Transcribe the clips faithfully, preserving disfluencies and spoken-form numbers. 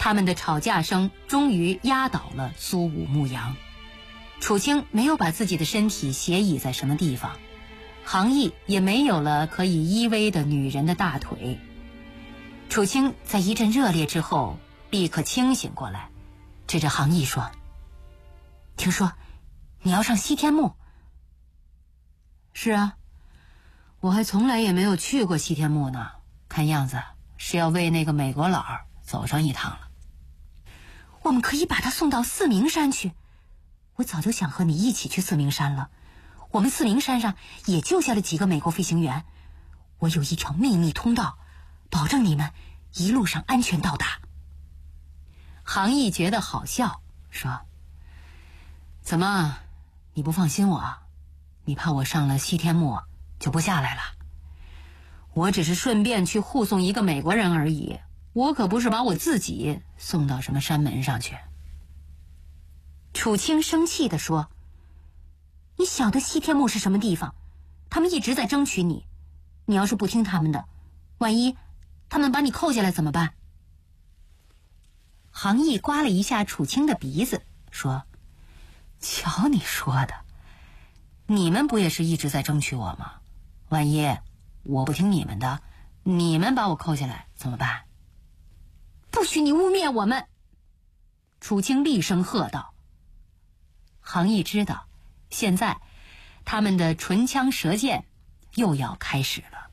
他们的吵架声终于压倒了苏武牧羊。楚清没有把自己的身体斜倚在什么地方，杭义也没有了可以依偎的女人的大腿。楚清在一阵热烈之后立刻清醒过来，指着杭义说：“听说你要上西天墓？”“是啊，我还从来也没有去过西天墓呢，看样子是要为那个美国佬儿走上一趟了。”“我们可以把他送到四明山去，我早就想和你一起去四明山了。我们四明山上也救下了几个美国飞行员，我有一条秘密通道，保证你们一路上安全到达。”杭义觉得好笑，说：“怎么，你不放心我？你怕我上了西天墓就不下来了？我只是顺便去护送一个美国人而已，我可不是把我自己送到什么山门上去。”楚清生气地说：“你晓得西天墓是什么地方？他们一直在争取你，你要是不听他们的，万一他们把你扣下来怎么办？”杭义刮了一下楚清的鼻子，说：“瞧你说的，你们不也是一直在争取我吗？万一我不听你们的，你们把我扣下来怎么办？”“不许你污蔑我们！”楚清厉声喝道。杭义知道，现在他们的唇枪舌剑又要开始了。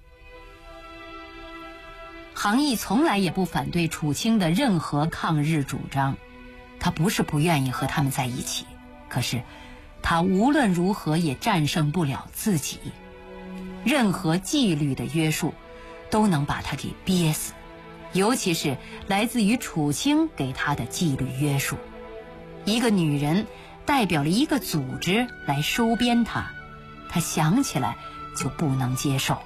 杭义从来也不反对楚清的任何抗日主张，他不是不愿意和他们在一起，可是他无论如何也战胜不了自己，任何纪律的约束都能把他给憋死，尤其是来自于楚清给他的纪律约束。一个女人代表了一个组织来收编他，他想起来就不能接受。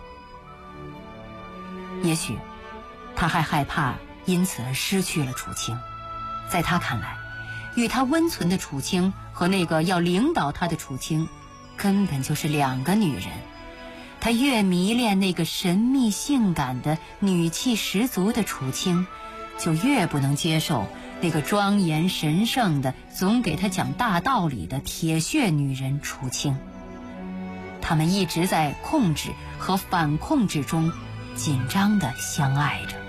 也许他还害怕因此而失去了楚清，在他看来，与他温存的楚清和那个要领导他的楚清根本就是两个女人。他越迷恋那个神秘性感的女气十足的楚清，就越不能接受那个庄严神圣的总给他讲大道理的铁血女人楚清。他们一直在控制和反控制中紧张地相爱着。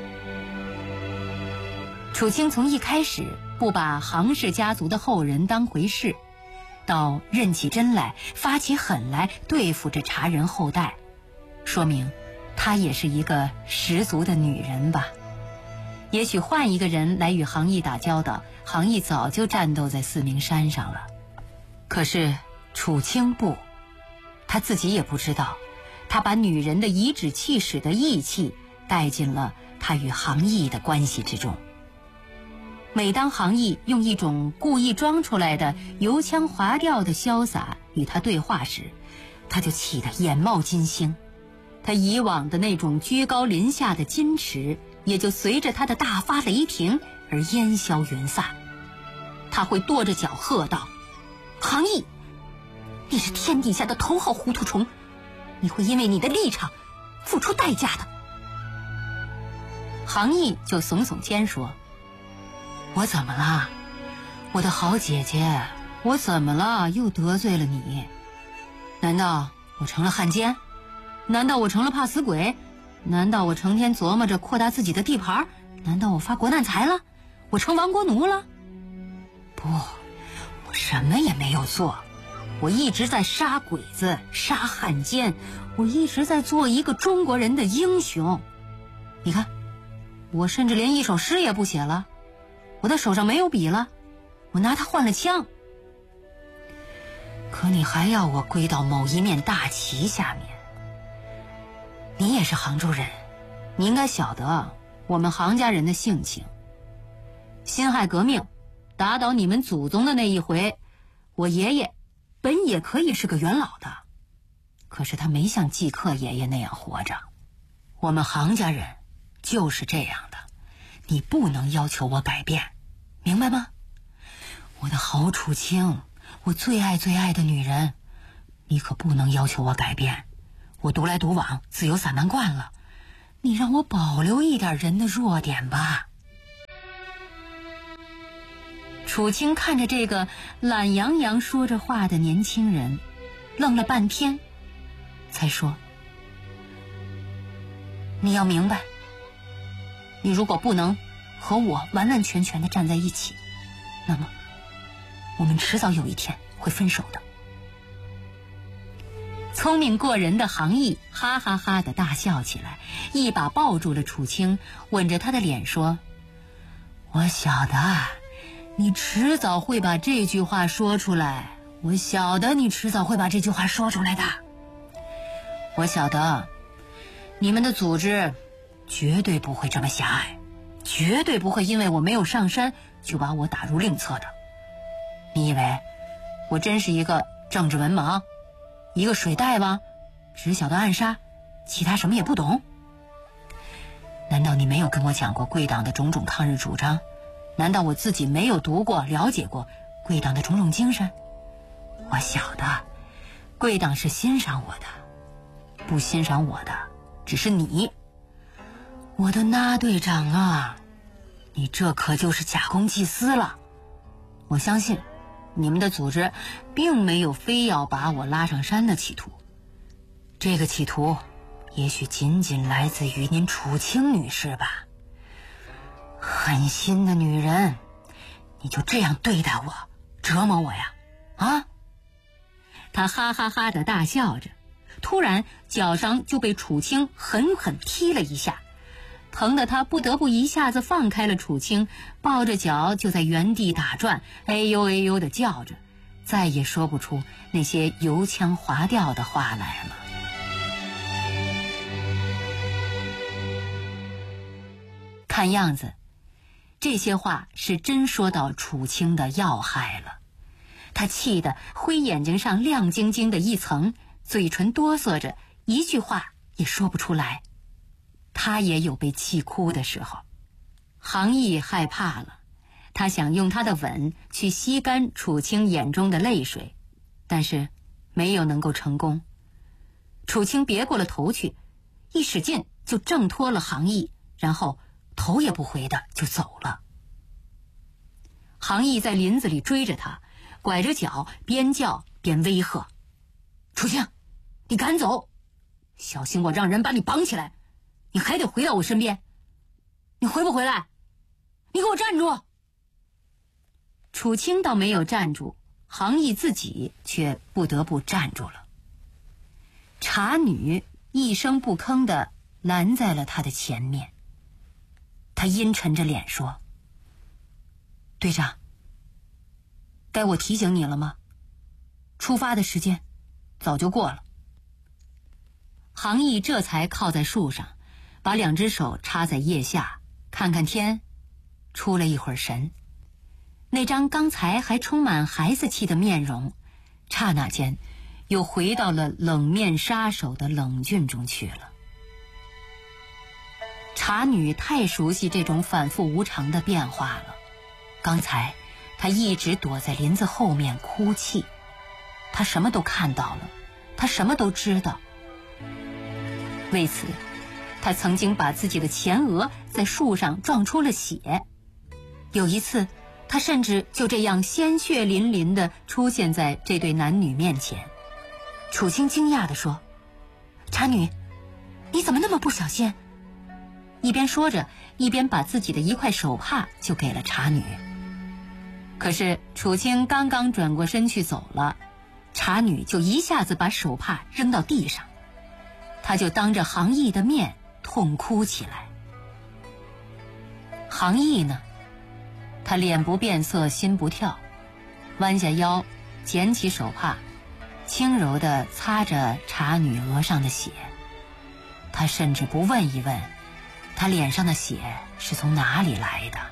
楚清从一开始不把杭氏家族的后人当回事，到认起真来发起狠来对付这茶人后代，说明她也是一个十足的女人吧。也许换一个人来与杭义打交道，杭义早就战斗在四明山上了。可是楚清不，她自己也不知道，她把女人的颐指气使的义气带进了她与杭义的关系之中。每当杭义用一种故意装出来的油腔滑调的潇洒与他对话时，他就气得眼冒金星，他以往的那种居高临下的矜持也就随着他的大发雷霆而烟消云散。他会跺着脚喝道：“杭义，你是天底下的头号糊涂虫，你会因为你的立场付出代价的。”杭义就耸耸肩说：“我怎么了？我的好姐姐，我怎么了？又得罪了你？难道我成了汉奸？难道我成了怕死鬼？难道我成天琢磨着扩大自己的地盘？难道我发国难财了？我成亡国奴了？不，我什么也没有做，我一直在杀鬼子，杀汉奸，我一直在做一个中国人的英雄。你看，我甚至连一首诗也不写了，我的手上没有笔了，我拿它换了枪。可你还要我归到某一面大旗下面。你也是杭州人，你应该晓得我们杭家人的性情。辛亥革命打倒你们祖宗的那一回，我爷爷本也可以是个元老的，可是他没像季克爷爷那样活着。我们杭家人就是这样的，你不能要求我改变，明白吗？我的好楚清，我最爱最爱的女人，你可不能要求我改变。我独来独往，自由散漫惯了，你让我保留一点人的弱点吧。 楚清看着这个懒洋洋说着话的年轻人，愣了半天，才说：“你要明白，你如果不能和我完完全全的站在一起，那么我们迟早有一天会分手的。”聪明过人的杭毅哈哈哈的大笑起来，一把抱住了楚清，吻着他的脸说：“我晓得你迟早会把这句话说出来，我晓得你迟早会把这句话说出来的。我晓得你们的组织绝对不会这么狭隘，绝对不会因为我没有上山就把我打入另册的。你以为我真是一个政治文盲，一个水大王，只晓得暗杀，其他什么也不懂？难道你没有跟我讲过贵党的种种抗日主张？难道我自己没有读过了解过贵党的种种精神？我晓得贵党是欣赏我的，不欣赏我的只是你。我的那队长啊，你这可就是假公济私了。我相信你们的组织并没有非要把我拉上山的企图，这个企图也许仅仅来自于您楚清女士吧。狠心的女人，你就这样对待我，折磨我呀？啊！他哈哈哈的大笑着，突然脚上就被楚清狠狠踢了一下，疼得他不得不一下子放开了楚清，抱着脚就在原地打转，哎呦哎呦的叫着，再也说不出那些油腔滑调的话来了。看样子这些话是真说到楚清的要害了，他气得灰眼睛上亮晶晶的一层，嘴唇哆嗦着，一句话也说不出来。他也有被气哭的时候。杭毅害怕了，他想用他的吻去吸干楚清眼中的泪水，但是没有能够成功。楚清别过了头去，一使劲就挣脱了杭毅，然后头也不回的就走了。杭毅在林子里追着他，拐着脚边叫边威吓：“楚清，你赶走，小心我让人把你绑起来，你还得回到我身边，你回不回来？你给我站住！”楚清倒没有站住，杭毅自己却不得不站住了。茶女一声不吭地拦在了他的前面，他阴沉着脸说：“队长，该我提醒你了吗？出发的时间早就过了。”杭毅这才靠在树上，把两只手插在腋下，看看天，出了一会儿神。那张刚才还充满孩子气的面容，刹那间又回到了冷面杀手的冷峻中去了。茶女太熟悉这种反复无常的变化了，刚才她一直躲在林子后面哭泣，她什么都看到了，她什么都知道。为此她曾经把自己的前额在树上撞出了血，有一次她甚至就这样鲜血淋淋地出现在这对男女面前。楚清惊讶地说：“茶女，你怎么那么不小心？”一边说着，一边把自己的一块手帕就给了茶女。可是楚清刚刚转过身去走了，茶女就一下子把手帕扔到地上，她就当着杭毅的面痛哭起来。杭毅呢，他脸不变色心不跳，弯下腰捡起手帕，轻柔地擦着茶女额上的血。他甚至不问一问他脸上的血是从哪里来的。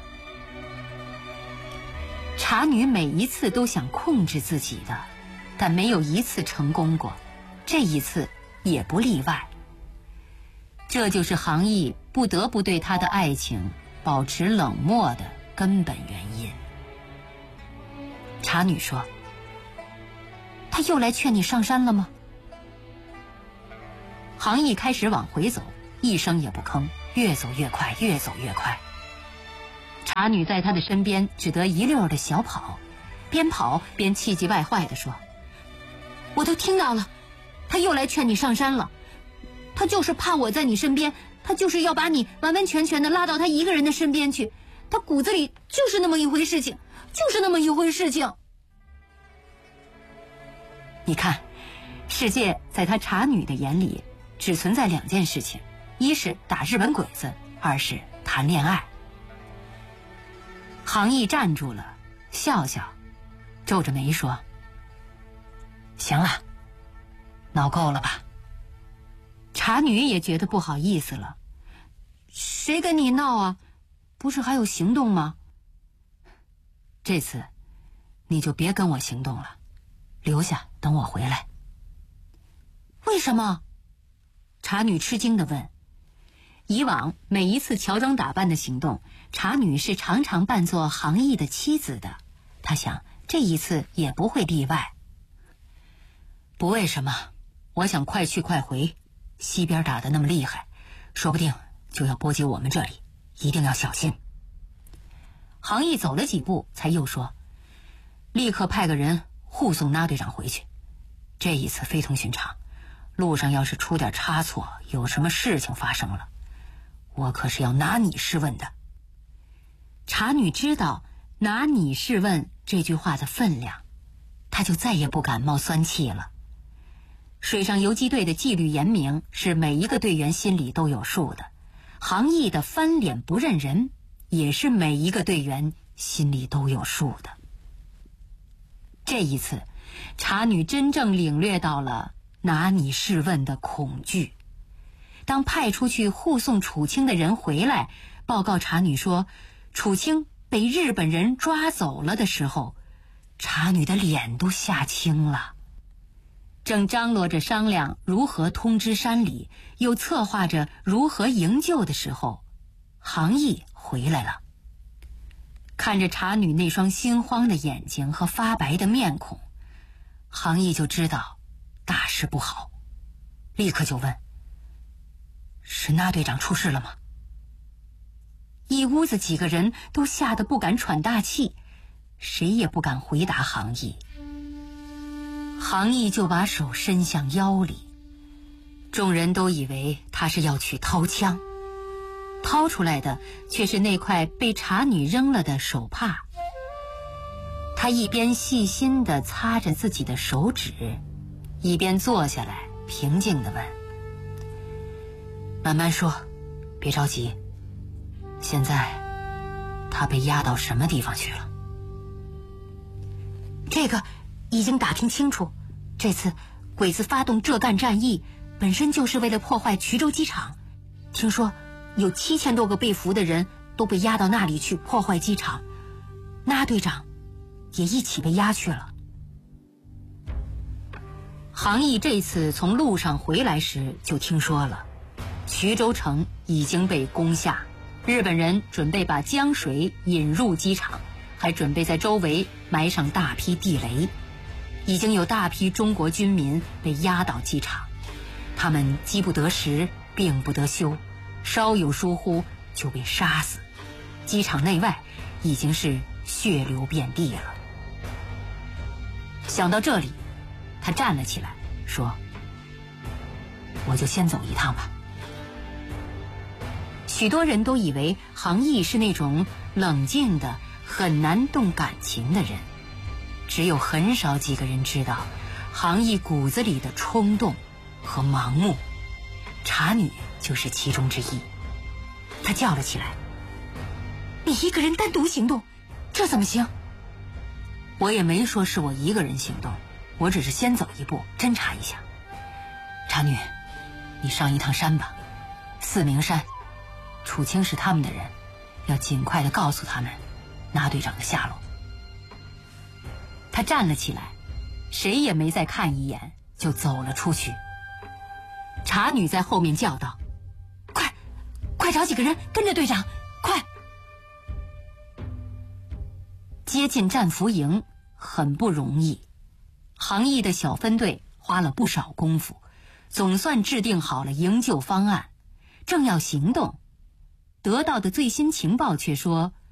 茶女每一次都想控制自己的，但没有一次成功过，这一次也不例外。这就是杭毅不得不对他的爱情保持冷漠的根本原因。茶女说：“他又来劝你上山了吗？”杭毅开始往回走，一声也不吭，越走越快，越走越快。 茶女在他的身边只得一溜儿的小跑，边跑边气急败坏地说：“我都听到了，他又来劝你上山了。他就是怕我在你身边，他就是要把你完完全全的拉到他一个人的身边去。他骨子里就是那么一回事情，就是那么一回事情。”你看，世界在他茶女的眼里只存在两件事情，一是打日本鬼子，二是谈恋爱。杭义站住了，笑笑，皱着眉说：“行了，闹够了吧？”茶女也觉得不好意思了：“谁跟你闹啊？不是还有行动吗？这次你就别跟我行动了，留下等我回来。”“为什么？”茶女吃惊地问。以往每一次乔装打扮的行动，茶女是常常扮作杭义的妻子的，她想这一次也不会例外。“不为什么，我想快去快回，西边打得那么厉害，说不定就要波及我们这里，一定要小心。”杭义走了几步才又说：“立刻派个人护送那队长回去，这一次非同寻常，路上要是出点差错，有什么事情发生了，我可是要拿你试问的。”茶女知道拿你试问这句话的分量，她就再也不敢冒酸气了。水上游击队的纪律严明是每一个队员心里都有数的，杭义的翻脸不认人也是每一个队员心里都有数的。这一次，茶女真正领略到了拿你试问的恐惧。当派出去护送楚清的人回来，报告茶女说楚清被日本人抓走了的时候，茶女的脸都吓青了。正张罗着商量如何通知山里，又策划着如何营救的时候，杭义回来了。看着茶女那双心慌的眼睛和发白的面孔，杭义就知道大事不好，立刻就问：“是那队长出事了吗？”一屋子几个人都吓得不敢喘大气，谁也不敢回答杭义。杭义就把手伸向腰里，众人都以为他是要去掏枪，掏出来的却是那块被茶女扔了的手帕。他一边细心地擦着自己的手指，一边坐下来平静地问：“慢慢说，别着急。现在他被押到什么地方去了？”“这个已经打听清楚，这次鬼子发动浙赣战役本身就是为了破坏衢州机场，听说有七千多个被俘的人都被押到那里去破坏机场，那队长也一起被押去了。”杭义这次从路上回来时就听说了，衢州城已经被攻下，日本人准备把江水引入机场，还准备在周围埋上大批地雷，已经有大批中国军民被押到机场，他们饥不得食，病不得休，稍有疏忽就被杀死，机场内外已经是血流遍地了。想到这里，他站了起来说：“我就先走一趟吧。”许多人都以为杭义是那种冷静的很难动感情的人，只有很少几个人知道杭义骨子里的冲动和盲目，茶女就是其中之一。他叫了起来：“你一个人单独行动，这怎么行？”“我也没说是我一个人行动，我只是先走一步侦查一下。茶女，你上一趟山吧，四明山，楚清是他们的人，要尽快的告诉他们那队长的下落。”他站了起来，谁也没再看一眼，就走了出去。茶女在后面叫道：“快，快找几个人跟着队长，快！”接近战俘营很不容易，杭义的小分队花了不少功夫，总算制定好了营救方案。正要行动，得到的最新情报却说